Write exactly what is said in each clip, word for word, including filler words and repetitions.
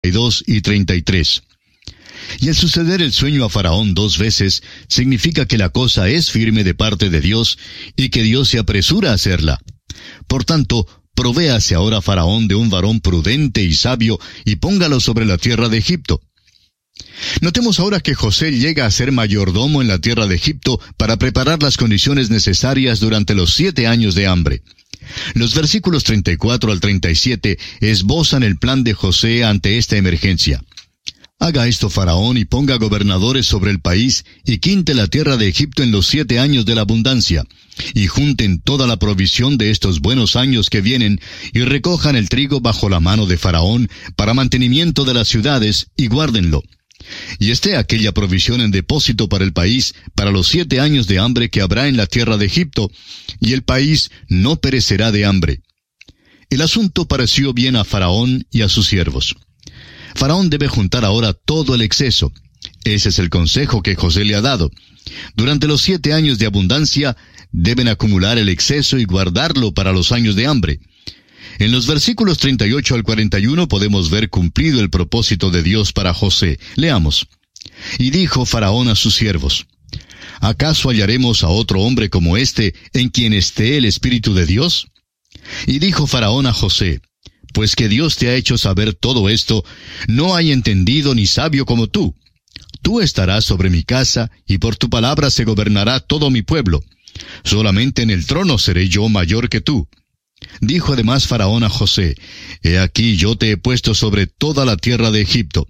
y dos y treinta y tres. Y el suceder el sueño a Faraón dos veces significa que la cosa es firme de parte de Dios y que Dios se apresura a hacerla. Por tanto, provéase ahora Faraón de un varón prudente y sabio y póngalo sobre la tierra de Egipto. Notemos ahora que José llega a ser mayordomo en la tierra de Egipto para preparar las condiciones necesarias durante los siete años de hambre. Los versículos treinta y cuatro al treinta y siete esbozan el plan de José ante esta emergencia. Haga esto Faraón y ponga gobernadores sobre el país y quinte la tierra de Egipto en los siete años de la abundancia, y junten toda la provisión de estos buenos años que vienen, y recojan el trigo bajo la mano de Faraón para mantenimiento de las ciudades, y guárdenlo. Y esté aquella provisión en depósito para el país, para los siete años de hambre que habrá en la tierra de Egipto, y el país no perecerá de hambre. El asunto pareció bien a Faraón y a sus siervos. Faraón debe juntar ahora todo el exceso. Ese es el consejo que José le ha dado. Durante los siete años de abundancia, deben acumular el exceso y guardarlo para los años de hambre. En los versículos treinta y ocho al cuarenta y uno podemos ver cumplido el propósito de Dios para José. Leamos. Y dijo Faraón a sus siervos: ¿acaso hallaremos a otro hombre como este, en quien esté el Espíritu de Dios? Y dijo Faraón a José: pues que Dios te ha hecho saber todo esto, no hay entendido ni sabio como tú. Tú estarás sobre mi casa, y por tu palabra se gobernará todo mi pueblo. Solamente en el trono seré yo mayor que tú. Dijo además Faraón a José: he aquí yo te he puesto sobre toda la tierra de Egipto.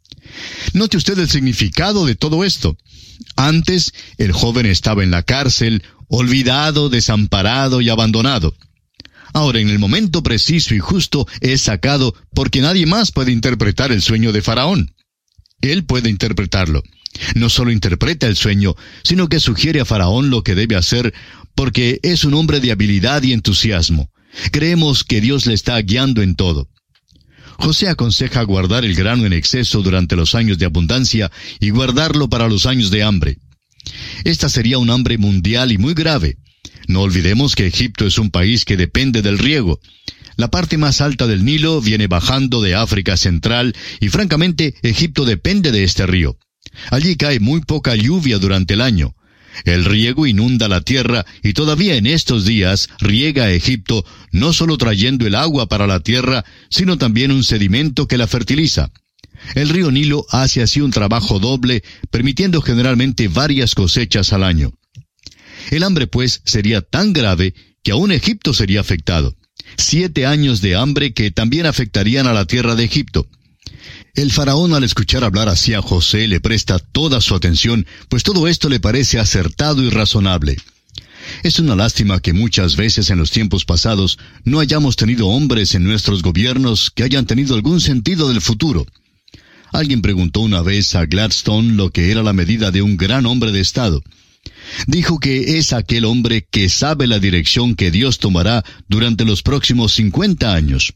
Note usted el significado de todo esto. Antes, el joven estaba en la cárcel, olvidado, desamparado y abandonado. Ahora, en el momento preciso y justo, es sacado porque nadie más puede interpretar el sueño de Faraón. Él puede interpretarlo. No solo interpreta el sueño, sino que sugiere a Faraón lo que debe hacer, porque es un hombre de habilidad y entusiasmo. Creemos que Dios le está guiando en todo. José aconseja guardar el grano en exceso durante los años de abundancia y guardarlo para los años de hambre. Esta sería un hambre mundial y muy grave. No olvidemos que Egipto es un país que depende del riego. La parte más alta del Nilo viene bajando de África Central y francamente Egipto depende de este río. Allí cae muy poca lluvia durante el año. El riego inunda la tierra y todavía en estos días riega a Egipto, no solo trayendo el agua para la tierra, sino también un sedimento que la fertiliza. El río Nilo hace así un trabajo doble, permitiendo generalmente varias cosechas al año. El hambre, pues, sería tan grave que aún Egipto sería afectado. Siete años de hambre que también afectarían a la tierra de Egipto. El faraón, al escuchar hablar así a José, le presta toda su atención, pues todo esto le parece acertado y razonable. Es una lástima que muchas veces en los tiempos pasados no hayamos tenido hombres en nuestros gobiernos que hayan tenido algún sentido del futuro. Alguien preguntó una vez a Gladstone lo que era la medida de un gran hombre de Estado. Dijo que es aquel hombre que sabe la dirección que Dios tomará durante los próximos cincuenta años.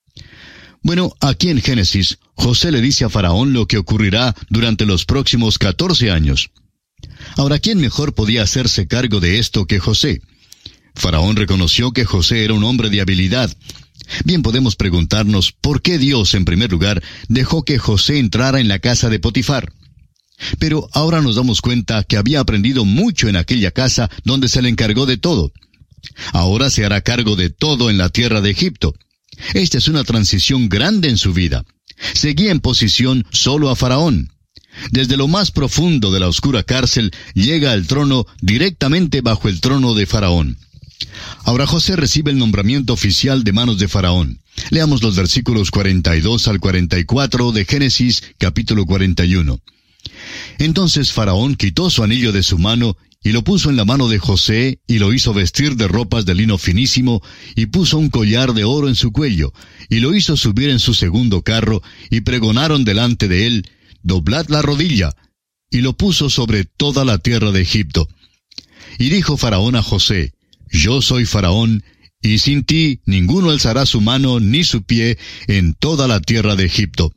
Bueno, aquí en Génesis, José le dice a Faraón lo que ocurrirá durante los próximos catorce años. Ahora, ¿quién mejor podía hacerse cargo de esto que José? Faraón reconoció que José era un hombre de habilidad. Bien, podemos preguntarnos por qué Dios, en primer lugar, dejó que José entrara en la casa de Potifar. Pero ahora nos damos cuenta que había aprendido mucho en aquella casa donde se le encargó de todo. Ahora se hará cargo de todo en la tierra de Egipto. Esta es una transición grande en su vida. Seguía en posición solo a Faraón. Desde lo más profundo de la oscura cárcel llega al trono directamente bajo el trono de Faraón. Ahora José recibe el nombramiento oficial de manos de Faraón. Leamos los versículos cuarenta y dos al cuarenta y cuatro de Génesis capítulo cuarenta y uno. Entonces Faraón quitó su anillo de su mano y lo puso en la mano de José y lo hizo vestir de ropas de lino finísimo y puso un collar de oro en su cuello y lo hizo subir en su segundo carro y pregonaron delante de él: doblad la rodilla, y lo puso sobre toda la tierra de Egipto. Y dijo Faraón a José: yo soy Faraón, y sin ti ninguno alzará su mano ni su pie en toda la tierra de Egipto.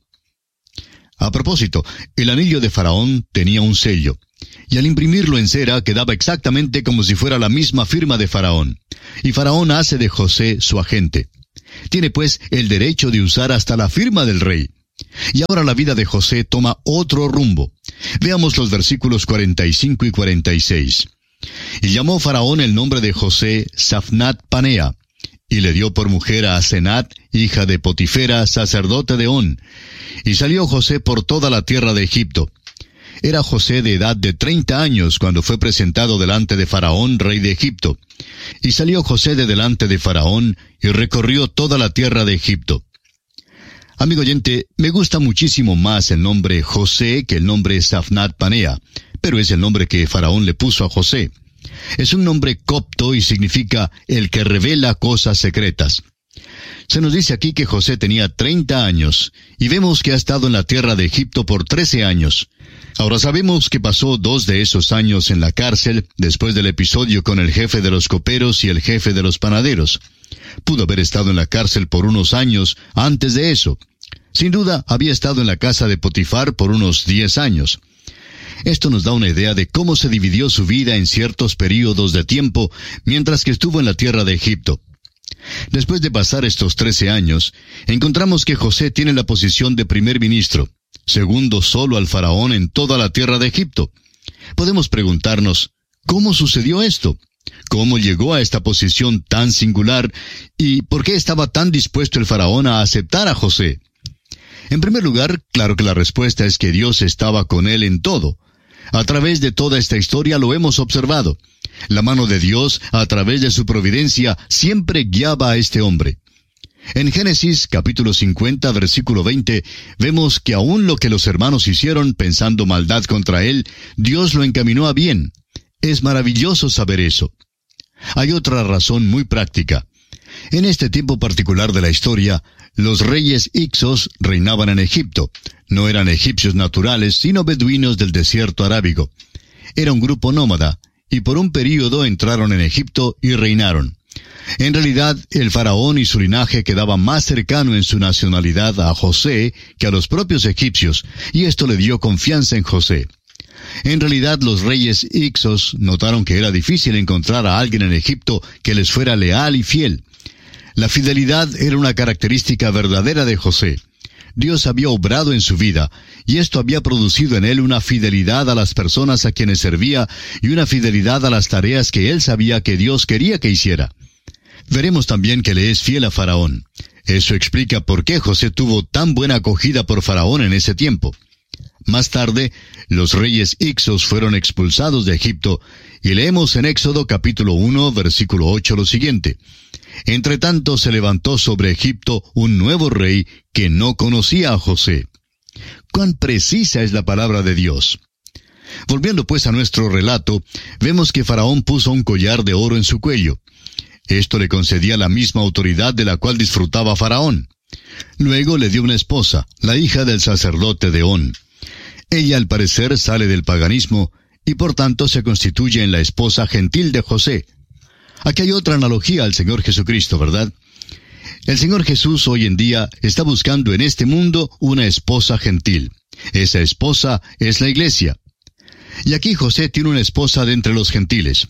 A propósito, el anillo de Faraón tenía un sello, y al imprimirlo en cera quedaba exactamente como si fuera la misma firma de Faraón. Y Faraón hace de José su agente. Tiene pues el derecho de usar hasta la firma del rey. Y ahora la vida de José toma otro rumbo. Veamos los versículos cuarenta y cinco y cuarenta y seis. Y llamó Faraón el nombre de José Safnat Panea, y le dio por mujer a Asenat, hija de Potifera, sacerdote de On. Y salió José por toda la tierra de Egipto. Era José de edad de treinta años cuando fue presentado delante de Faraón, rey de Egipto. Y salió José de delante de Faraón, y recorrió toda la tierra de Egipto. Amigo oyente, me gusta muchísimo más el nombre José que el nombre Safnat Panea, pero es el nombre que Faraón le puso a José. Es un nombre copto y significa el que revela cosas secretas. Se nos dice aquí que José tenía treinta años, y vemos que ha estado en la tierra de Egipto por trece años. Ahora sabemos que pasó dos de esos años en la cárcel, después del episodio con el jefe de los coperos y el jefe de los panaderos. Pudo haber estado en la cárcel por unos años antes de eso. Sin duda, había estado en la casa de Potifar por unos diez años. Esto nos da una idea de cómo se dividió su vida en ciertos períodos de tiempo mientras que estuvo en la tierra de Egipto. Después de pasar estos trece años, encontramos que José tiene la posición de primer ministro, segundo solo al faraón en toda la tierra de Egipto. Podemos preguntarnos, ¿cómo sucedió esto? ¿Cómo llegó a esta posición tan singular? ¿Y por qué estaba tan dispuesto el faraón a aceptar a José? En primer lugar, claro que la respuesta es que Dios estaba con él en todo. A través de toda esta historia lo hemos observado. La mano de Dios, a través de su providencia, siempre guiaba a este hombre. En Génesis capítulo cincuenta, versículo veinte, vemos que aún lo que los hermanos hicieron pensando maldad contra él, Dios lo encaminó a bien. Es maravilloso saber eso. Hay otra razón muy práctica. En este tiempo particular de la historia, los reyes Ixos reinaban en Egipto. No eran egipcios naturales, sino beduinos del desierto arábigo. Era un grupo nómada, y por un período entraron en Egipto y reinaron. En realidad, el faraón y su linaje quedaban más cercano en su nacionalidad a José que a los propios egipcios, y esto le dio confianza en José. En realidad, los reyes Ixos notaron que era difícil encontrar a alguien en Egipto que les fuera leal y fiel. La fidelidad era una característica verdadera de José. Dios había obrado en su vida, y esto había producido en él una fidelidad a las personas a quienes servía y una fidelidad a las tareas que él sabía que Dios quería que hiciera. Veremos también que le es fiel a Faraón. Eso explica por qué José tuvo tan buena acogida por Faraón en ese tiempo. Más tarde, los reyes Ixos fueron expulsados de Egipto, y leemos en Éxodo capítulo uno, versículo ocho lo siguiente. Entre tanto se levantó sobre Egipto un nuevo rey que no conocía a José. ¡Cuán precisa es la palabra de Dios! Volviendo pues a nuestro relato, vemos que Faraón puso un collar de oro en su cuello. Esto le concedía la misma autoridad de la cual disfrutaba Faraón. Luego le dio una esposa, la hija del sacerdote de On. Ella al parecer sale del paganismo y por tanto se constituye en la esposa gentil de José. Aquí hay otra analogía al Señor Jesucristo, ¿verdad? El Señor Jesús hoy en día está buscando en este mundo una esposa gentil. Esa esposa es la iglesia. Y aquí José tiene una esposa de entre los gentiles.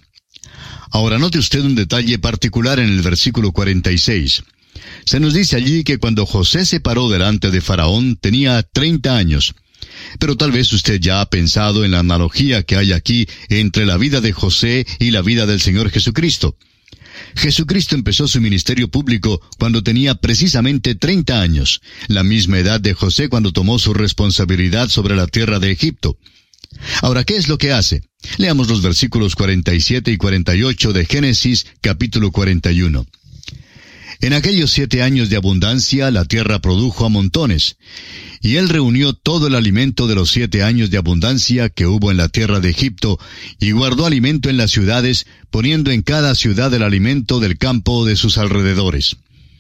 Ahora note usted un detalle particular en el versículo cuarenta y seis. Se nos dice allí que cuando José se paró delante de Faraón tenía treinta años. Pero tal vez usted ya ha pensado en la analogía que hay aquí entre la vida de José y la vida del Señor Jesucristo. Jesucristo empezó su ministerio público cuando tenía precisamente treinta años, la misma edad de José cuando tomó su responsabilidad sobre la tierra de Egipto. Ahora, ¿qué es lo que hace? Leamos los versículos cuarenta y siete y cuarenta y ocho de Génesis, capítulo cuarenta y uno. En aquellos siete años de abundancia la tierra produjo a montones, y él reunió todo el alimento de los siete años de abundancia que hubo en la tierra de Egipto, y guardó alimento en las ciudades, poniendo en cada ciudad el alimento del campo de sus alrededores.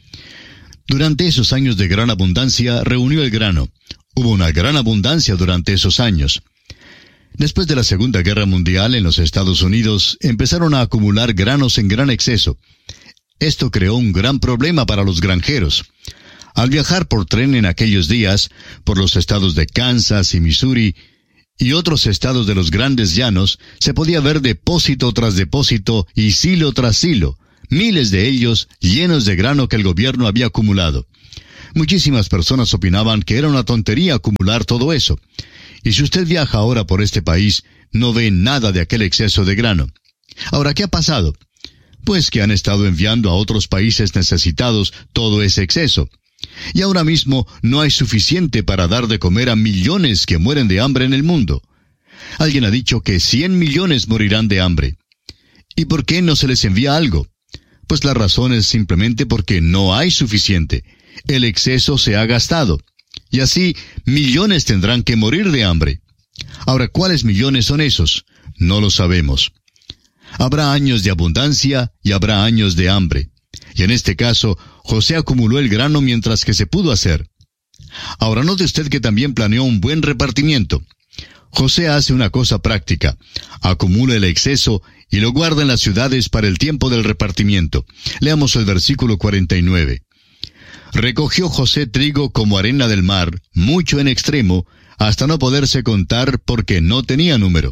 Durante esos años de gran abundancia reunió el grano. Hubo una gran abundancia durante esos años. Después de la Segunda Guerra Mundial en los Estados Unidos, empezaron a acumular granos en gran exceso. Esto creó un gran problema para los granjeros. Al viajar por tren en aquellos días, por los estados de Kansas y Missouri, y otros estados de los grandes llanos, se podía ver depósito tras depósito y silo tras silo, miles de ellos llenos de grano que el gobierno había acumulado. Muchísimas personas opinaban que era una tontería acumular todo eso. Y si usted viaja ahora por este país, no ve nada de aquel exceso de grano. Ahora, ¿qué ha pasado? Pues que han estado enviando a otros países necesitados todo ese exceso. Y ahora mismo no hay suficiente para dar de comer a millones que mueren de hambre en el mundo. Alguien ha dicho que cien millones morirán de hambre. ¿Y por qué no se les envía algo? Pues la razón es simplemente porque no hay suficiente. El exceso se ha gastado. Y así, millones tendrán que morir de hambre. Ahora, ¿cuáles millones son esos? No lo sabemos. Habrá años de abundancia y habrá años de hambre. Y en este caso, José acumuló el grano mientras que se pudo hacer. Ahora note usted que también planeó un buen repartimiento. José hace una cosa práctica. Acumula el exceso y lo guarda en las ciudades para el tiempo del repartimiento. Leamos el versículo cuarenta y nueve. Recogió José trigo como arena del mar, mucho en extremo, hasta no poderse contar porque no tenía número.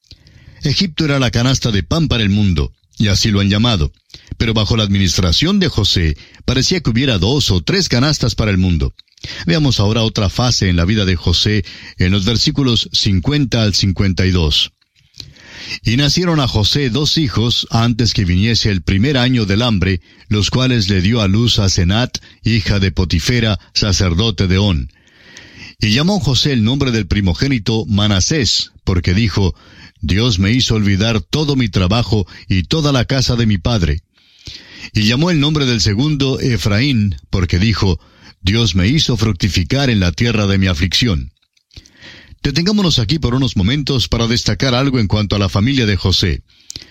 Egipto era la canasta de pan para el mundo, y así lo han llamado. Pero bajo la administración de José, parecía que hubiera dos o tres canastas para el mundo. Veamos ahora otra fase en la vida de José, en los versículos cincuenta al cincuenta y dos. Y nacieron a José dos hijos antes que viniese el primer año del hambre, los cuales le dio a luz a Senat, hija de Potifera, sacerdote de On. Y llamó José el nombre del primogénito Manasés, porque dijo, Dios me hizo olvidar todo mi trabajo y toda la casa de mi padre. Y llamó el nombre del segundo Efraín, porque dijo, Dios me hizo fructificar en la tierra de mi aflicción. Detengámonos aquí por unos momentos para destacar algo en cuanto a la familia de José.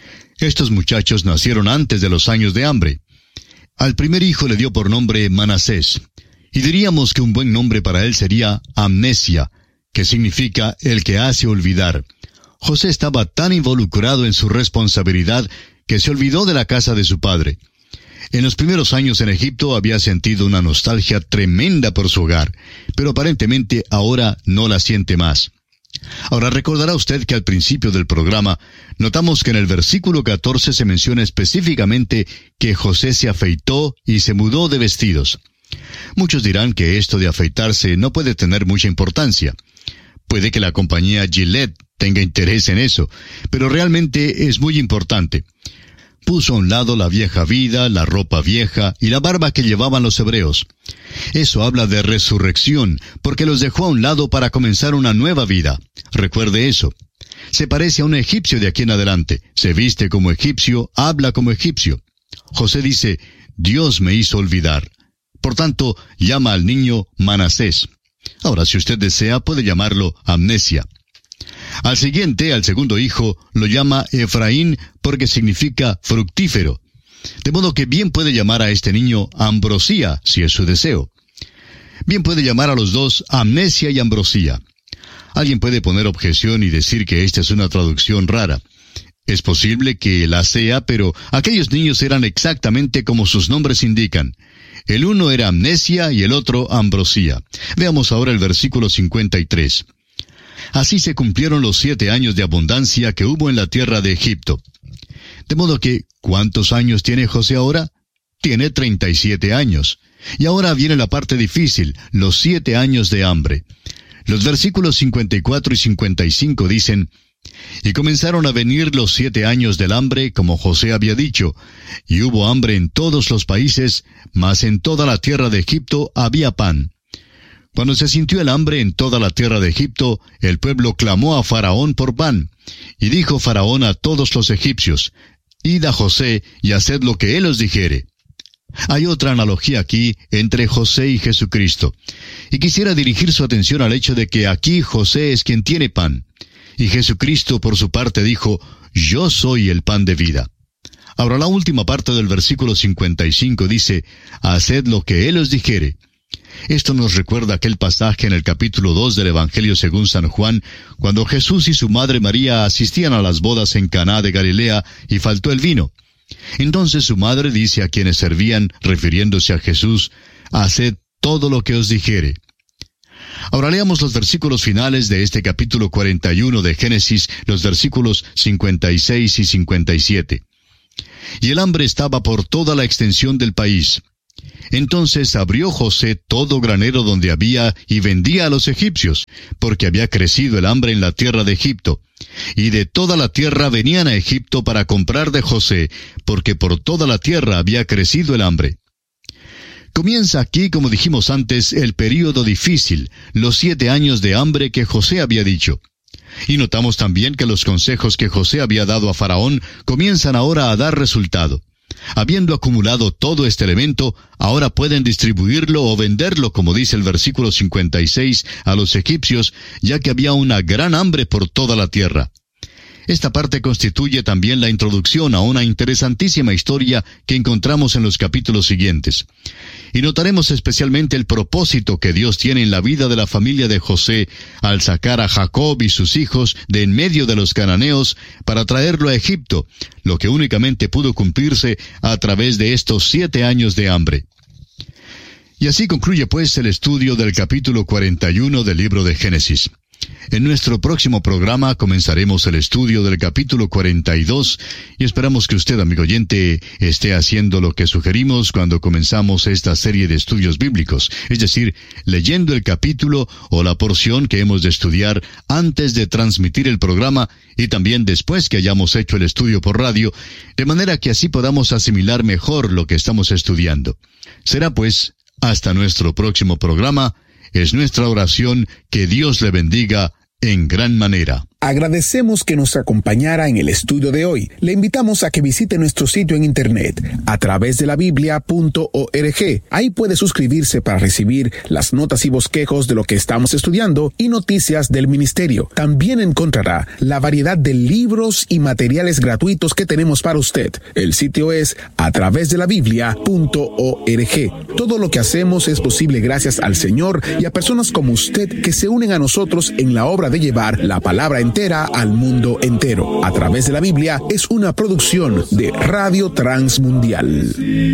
Estos muchachos nacieron antes de los años de hambre. Al primer hijo le dio por nombre Manasés, y diríamos que un buen nombre para él sería Amnesia, que significa el que hace olvidar. José estaba tan involucrado en su responsabilidad que se olvidó de la casa de su padre. En los primeros años en Egipto había sentido una nostalgia tremenda por su hogar, pero aparentemente ahora no la siente más. Ahora recordará usted que al principio del programa notamos que en el versículo catorce se menciona específicamente que José se afeitó y se mudó de vestidos. Muchos dirán que esto de afeitarse no puede tener mucha importancia. Puede que la compañía Gillette tenga interés en eso, pero realmente es muy importante. Puso a un lado la vieja vida, la ropa vieja y la barba que llevaban los hebreos. Eso habla de resurrección, porque los dejó a un lado para comenzar una nueva vida. Recuerde eso. Se parece a un egipcio de aquí en adelante. Se viste como egipcio, habla como egipcio. José dice, Dios me hizo olvidar. Por tanto, llama al niño Manasés. Ahora, si usted desea, puede llamarlo Amnesia. Al siguiente, al segundo hijo, lo llama Efraín porque significa fructífero. De modo que bien puede llamar a este niño Ambrosía, si es su deseo. Bien puede llamar a los dos Amnesia y Ambrosía. Alguien puede poner objeción y decir que esta es una traducción rara. Es posible que la sea, pero aquellos niños eran exactamente como sus nombres indican. El uno era Amnesia y el otro Ambrosía. Veamos ahora el versículo cincuenta y tres. Así se cumplieron los siete años de abundancia que hubo en la tierra de Egipto. De modo que, ¿cuántos años tiene José ahora? Tiene treinta y siete años. Y ahora viene la parte difícil, los siete años de hambre. Los versículos cincuenta y cuatro y cincuenta y cinco dicen, Y comenzaron a venir los siete años del hambre, como José había dicho, y hubo hambre en todos los países, mas en toda la tierra de Egipto había pan. Cuando se sintió el hambre en toda la tierra de Egipto, el pueblo clamó a Faraón por pan. Y dijo Faraón a todos los egipcios, Id a José y haced lo que él os dijere. Hay otra analogía aquí entre José y Jesucristo. Y quisiera dirigir su atención al hecho de que aquí José es quien tiene pan. Y Jesucristo por su parte dijo, Yo soy el pan de vida. Ahora la última parte del versículo cincuenta y cinco dice, Haced lo que él os dijere. Esto nos recuerda aquel pasaje en el capítulo dos del Evangelio según San Juan, cuando Jesús y su madre María asistían a las bodas en Caná de Galilea y faltó el vino. Entonces su madre dice a quienes servían, refiriéndose a Jesús, Haced todo lo que os dijere. Ahora leamos los versículos finales de este capítulo cuarenta y uno de Génesis, los versículos cincuenta y seis y cincuenta y siete. Y el hambre estaba por toda la extensión del país. Entonces abrió José todo granero donde había y vendía a los egipcios, porque había crecido el hambre en la tierra de Egipto. Y de toda la tierra venían a Egipto para comprar de José, porque por toda la tierra había crecido el hambre. Comienza aquí, como dijimos antes, el período difícil, los siete años de hambre que José había dicho. Y notamos también que los consejos que José había dado a Faraón comienzan ahora a dar resultado. Habiendo acumulado todo este elemento, ahora pueden distribuirlo o venderlo, como dice el versículo cincuenta y seis, a los egipcios, ya que había una gran hambre por toda la tierra. Esta parte constituye también la introducción a una interesantísima historia que encontramos en los capítulos siguientes. Y notaremos especialmente el propósito que Dios tiene en la vida de la familia de José al sacar a Jacob y sus hijos de en medio de los cananeos para traerlo a Egipto, lo que únicamente pudo cumplirse a través de estos siete años de hambre. Y así concluye pues el estudio del capítulo cuarenta y uno del libro de Génesis. En nuestro próximo programa comenzaremos el estudio del capítulo cuarenta y dos y esperamos que usted, amigo oyente, esté haciendo lo que sugerimos cuando comenzamos esta serie de estudios bíblicos, es decir, leyendo el capítulo o la porción que hemos de estudiar antes de transmitir el programa y también después que hayamos hecho el estudio por radio, de manera que así podamos asimilar mejor lo que estamos estudiando. Será pues, hasta nuestro próximo programa. Es nuestra oración que Dios le bendiga en gran manera. Agradecemos que nos acompañara en el estudio de hoy. Le invitamos a que visite nuestro sitio en internet a través de la biblia punto org. Ahí puede suscribirse para recibir las notas y bosquejos de lo que estamos estudiando y noticias del ministerio. También encontrará la variedad de libros y materiales gratuitos que tenemos para usted. El sitio es a través de la biblia punto org. Todo lo que hacemos es posible gracias al Señor y a personas como usted que se unen a nosotros en la obra de llevar la palabra entera al mundo entero. A través de la Biblia es una producción de Radio Transmundial.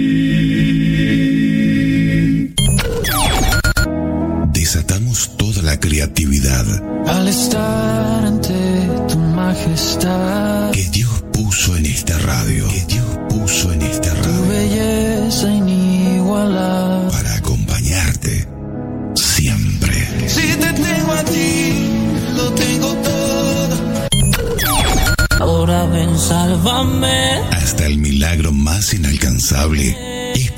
Desatamos toda la creatividad al estar ante tu majestad que Dios puso en esta radio, que Dios puso en esta radio, tu belleza inigualable para acompañarte siempre. Si te tengo a ti, lo tengo todo. Ahora ven, sálvame Hasta el milagro más inalcanzable